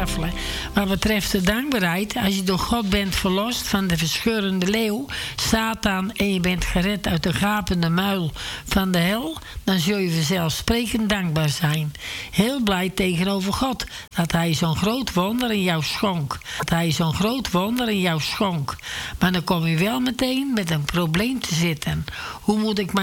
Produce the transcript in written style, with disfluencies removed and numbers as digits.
tafelen. Wat betreft de dankbaarheid, als je door God bent verlost van de verscheurende leeuw, Satan, en je bent gered uit de gapende muil van de hel, dan zul je vanzelfsprekend dankbaar zijn. Heel blij tegenover God dat hij zo'n groot wonder in jou schonk. Maar dan kom je wel meteen met een probleem te zitten. Hoe moet ik